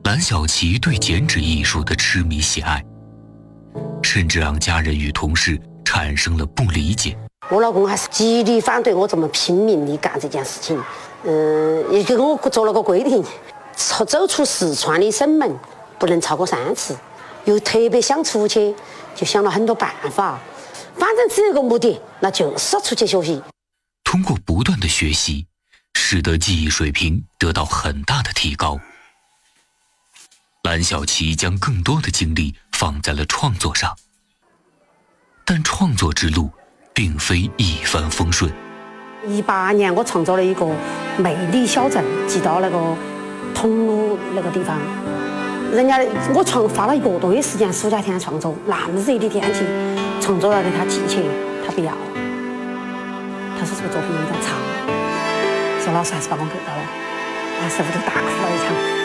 蓝小琪对剪纸艺术的痴迷喜爱，甚至让家人与同事产生了不理解。 我老公还是极力反对我这么拼命地干这件事情，也给我做了个规定，走出四川的省门不能超过3次，又特别想出去，就想了很多办法，反正只有一个目的，那就是出去学习。 通过不断的学习，使得技艺水平得到很大的提高。蓝小琪将更多的精力放在了创作上，但创作之路并非一帆风顺。 18年，我创造了一个魅力小镇，寄到那个桐庐那个地方。人家我花了1个多月时间，暑假天创作，那么热的天气，创作了给他寄去，他不要。他说这个作品有点长，说老师还是把我给到了，那时候都大哭了一场。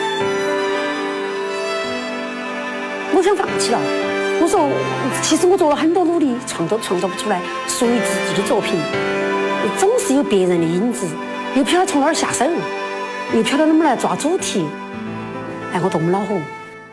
我想放弃了，我说其实我做了很多努力，创作不出来属于自己的作品，总是有别人的影子，又不晓得从哪儿下手，又不晓得怎么来抓主题，我多么恼火。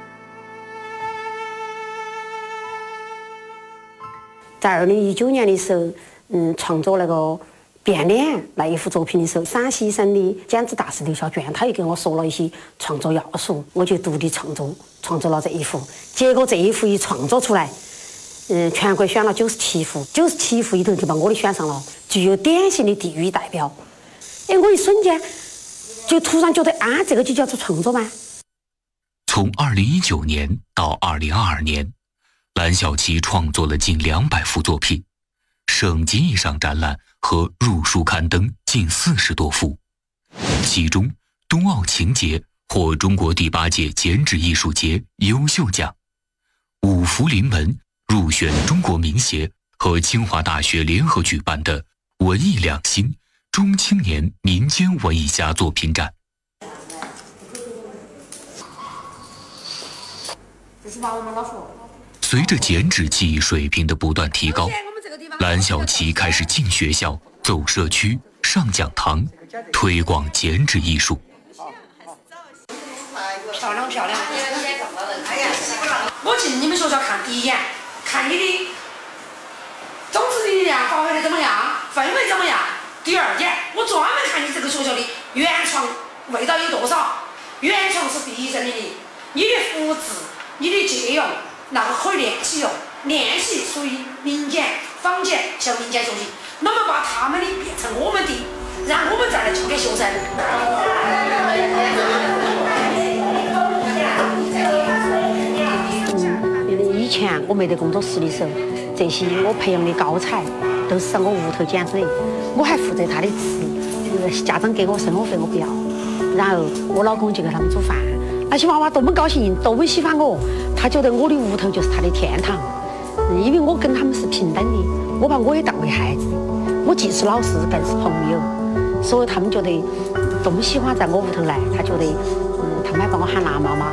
在2019年的时候，创作那个变脸那一幅作品的时候，陕西省的剪纸大师刘小娟，他又给我说了一些创作要素，我就独立创作了这一幅。结果这一幅一创作出来，全国选了97幅，97幅里头就把我的选上了，具有典型的地域代表。我一瞬间就突然觉得这个就叫做创作吗？ 从2019年到2022年，蓝小琪创作了近200幅作品，省级以上展览和入书刊登近40多幅，其中冬奥情节获中国第8届剪纸艺术节优秀奖，5幅临门入选中国名协和清华大学联合举办的文艺两新中青年民间文艺家作品展。随着剪纸技艺水平的不断提高，蓝小琪开始进学校、走社区、上讲堂，推广剪纸艺术。 漂亮！我进你们学校看第一眼，看你的种子理念发挥的怎么样，氛围怎么样。第2点，我专门看你这个学校的原创味道有多少。原创是第一证明的，你的复制、你的借用，那个可以练习用。练习属于民间坊间，向民间学习，那么把他们的变成我们的，让我们再来教给学生。以前我没得工作室的时候，这些我培养的高材都是在我屋头剪纸的，我还负责他的吃，家长给我生活费我不要，然后我老公就给他们煮饭，那些娃娃多么高兴，多么喜欢我，他觉得我的屋头就是他的天堂。因为我跟他们是平等的，我把我也当为孩子，我既是老师更是朋友，所以他们觉得多么喜欢在我屋头来，他觉得他们还把我喊辣妈妈。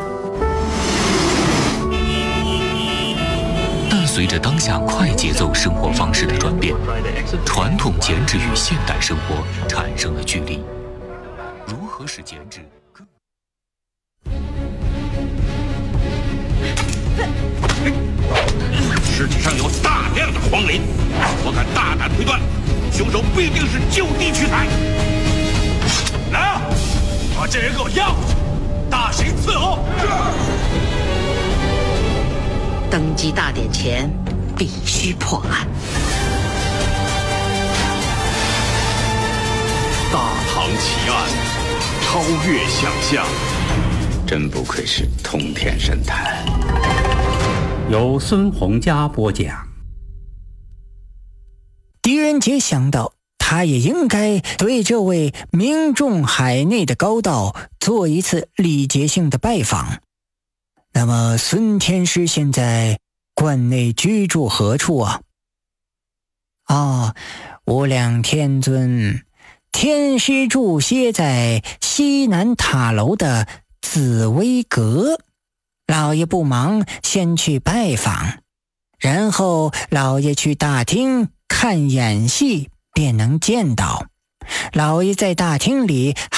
但随着当下快节奏生活方式的转变，传统剪纸与现代生活产生了距离。如何使剪纸更…… 尸体上有大量的黄磷，我敢大胆推断，凶手必定是就地取材。来啊，把这人给我押回去，大刑伺候。 登基大典前必须破案。 大唐奇案，超越想象， 真不愧是通天神探。 由孙洪佳播讲。 狄仁杰想到，他也应该对这位名重海内的高道做一次礼节性的拜访。那么孙天师现在关内居住何处啊？无量天尊，天师住歇在西南塔楼的紫薇阁，老爷不忙，先去拜访，然后老爷去大厅看演戏，便能见到。老爷在大厅里